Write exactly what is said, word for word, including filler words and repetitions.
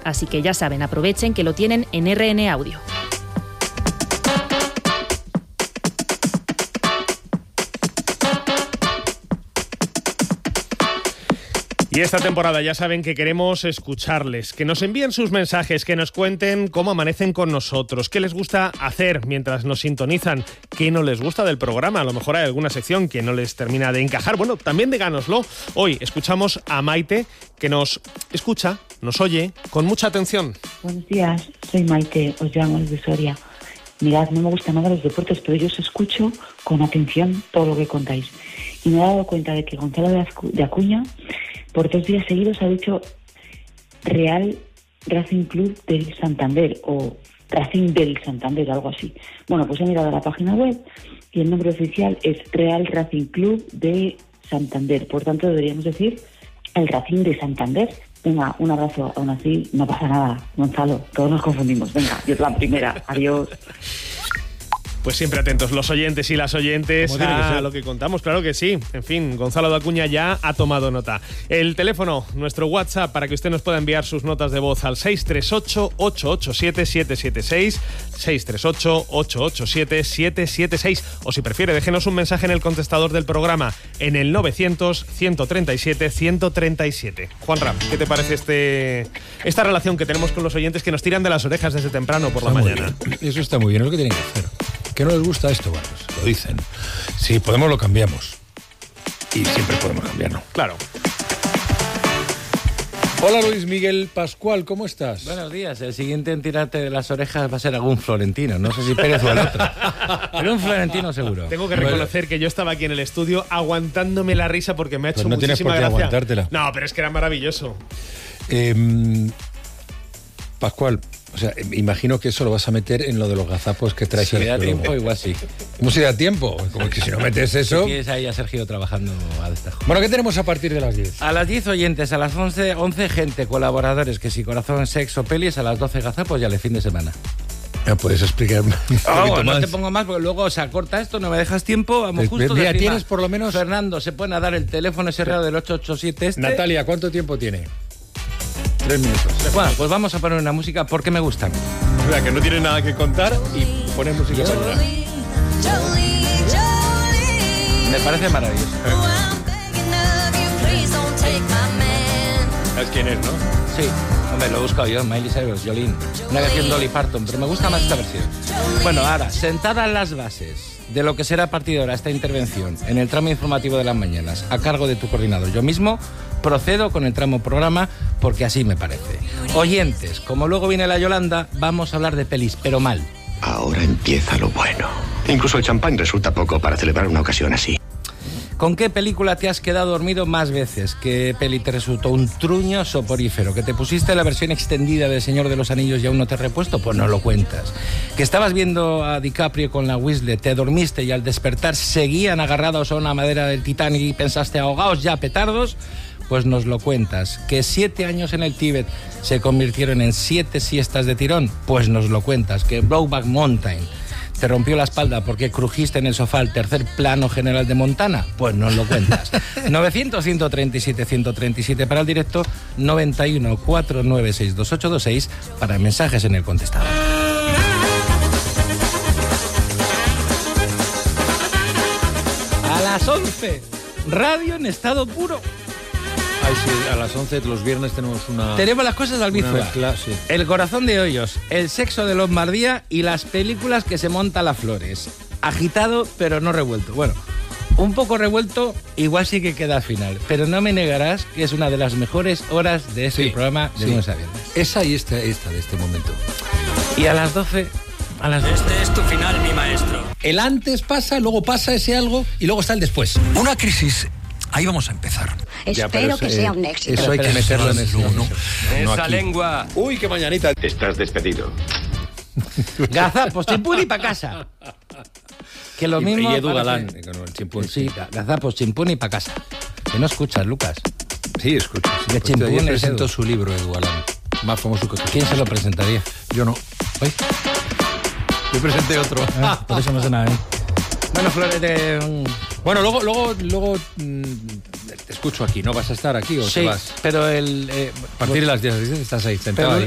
Así que ya saben, aprovechen que lo tienen en R N Audio. Y esta temporada ya saben que queremos escucharles, que nos envíen sus mensajes, que nos cuenten cómo amanecen con nosotros, qué les gusta hacer mientras nos sintonizan, qué no les gusta del programa. A lo mejor hay alguna sección que no les termina de encajar. Bueno, también díganoslo. Hoy escuchamos a Maite, que nos escucha, nos oye con mucha atención. Buenos días, soy Maite, os llamo desde Soria. Mirad, no me gustan nada los deportes, pero yo os escucho con atención todo lo que contáis. Y me he dado cuenta de que Gonzalo de Acuña, por dos días seguidos, ha dicho Real Racing Club del Santander o Racing del Santander, algo así. Bueno, pues he mirado la página web y el nombre oficial es Real Racing Club de Santander. Por tanto, deberíamos decir el Racing de Santander. Venga, un abrazo. Aún así, no pasa nada, Gonzalo. Todos nos confundimos. Venga, yo la primera. Adiós. Pues siempre atentos los oyentes y las oyentes a que lo que contamos, claro que sí. En fin, Gonzalo de Acuña ya ha tomado nota. El teléfono, nuestro WhatsApp, para que usted nos pueda enviar sus notas de voz al seis tres ocho, ocho ocho siete, siete siete seis, seis tres ocho, ocho ocho siete, siete siete seis, o si prefiere, déjenos un mensaje en el contestador del programa, en el novecientos, ciento treinta y siete, ciento treinta y siete. Juanra, ¿qué te parece este esta relación que tenemos con los oyentes que nos tiran de las orejas desde temprano por la está mañana? Eso está muy bien, es lo que tienen que hacer. ¿Qué no les gusta esto? Bueno, pues lo dicen. Si podemos, lo cambiamos. Y siempre podemos cambiarlo. Claro. Hola Luis Miguel Pascual, ¿cómo estás? Buenos días. El siguiente en tirarte de las orejas va a ser algún florentino. No sé si Pérez o el otro. Pero un florentino seguro. Tengo que reconocer que yo estaba aquí en el estudio aguantándome la risa porque me ha hecho pues no muchísima tienes por qué gracia. Aguantártela. No, pero es que era maravilloso. Eh, Pascual, o sea, imagino que eso lo vas a meter en lo de los gazapos que traes. Si me da tiempo, igual sí. ¿Cómo si da tiempo? Como que si no metes eso... Si tienes ahí a Sergio trabajando a destajo. Bueno, ¿qué tenemos a partir de las diez? A las diez oyentes, a las once, once gente, colaboradores, que si corazón, sexo, pelis, a las doce gazapos y al fin de semana. ¿Me puedes explicarme un poquito oh, más? No te pongo más porque luego se acorta esto, no me dejas tiempo, vamos justo Mira, de tienes por lo menos... Fernando, se pueden dar el teléfono ese raro del ocho ocho siete este. Natalia, ¿cuánto tiempo tiene? Tres minutos. Bueno, pues vamos a poner una música porque me gustan. O sea, que no tiene nada que contar y poner música para atrás. Me parece maravilloso. ¿Sabes quién es, no? Sí, hombre, lo he buscado yo, Miley Cyrus, Jolene. Una canción Dolly Parton, pero me gusta más esta versión. Bueno, ahora, sentadas las bases de lo que será a partir de ahora esta intervención en el tramo informativo de las mañanas, a cargo de tu coordinador, yo mismo, procedo con el tramo programa porque así me parece. Oyentes, como luego viene la Yolanda, vamos a hablar de pelis, pero mal. Ahora empieza lo bueno. Incluso el champán resulta poco para celebrar una ocasión así. ¿Con qué película te has quedado dormido más veces? ¿Qué peli te resultó un truño soporífero? ¿Que te pusiste la versión extendida de Señor de los Anillos y aún no te he repuesto? Pues no lo cuentas. ¿Que estabas viendo a DiCaprio con la Winslet, te dormiste y al despertar seguían agarrados a una madera del Titanic y pensaste ahogaos ya petardos? Pues nos lo cuentas. ¿Que siete años en el Tíbet se convirtieron en siete siestas de tirón? Pues nos lo cuentas. ¿Que Brokeback Mountain te rompió la espalda porque crujiste en el sofá al tercer plano general de Montana? Pues nos lo cuentas. novecientos, ciento treinta y siete, ciento treinta y siete para el directo, noventa y uno, cuatrocientos noventa y seis, veintiocho veintiséis para mensajes en el contestador. A las once, radio en estado puro. Ay, sí, a las once los viernes tenemos una... Tenemos las cosas al bizua. Sí. El corazón de Hoyos, el sexo de Lombardía y las películas que se monta la Flores. Agitado, pero no revuelto. Bueno, un poco revuelto, igual sí que queda al final. Pero no me negarás que es una de las mejores horas de este sí, programa de sí. lunes a viernes. Esa y esta, esta de este momento. Y a las doce... A las doce. Este es tu final, mi maestro. El antes pasa, luego pasa ese algo y luego está el después. Una crisis... Ahí vamos a empezar. Espero ya, que sea un éxito. Eso hay que meterlo en el no, no. Esa no lengua. Uy, qué mañanita. Estás despedido. Gazapos, chimpún y pa' casa. Que lo mismo... Y Edu Galán con el chimpún. Sí, gazapos, chimpún y pa' casa. Que no escuchas, Lucas. Sí, escucho. Sí. De chimpún pues presentó Edu. Su libro, Edu Galán. Más famoso que tú. ¿Quién se lo presentaría? Yo no. ¿Oye? Yo presenté otro. Ah, por eso no sé nada, ¿eh? Bueno, Flores, de... Bueno, luego, luego, luego mmm, te escucho aquí. ¿No vas a estar aquí o sí, te vas? Pero el... Eh, a partir de las diez estás ahí sentado. Pero ahí.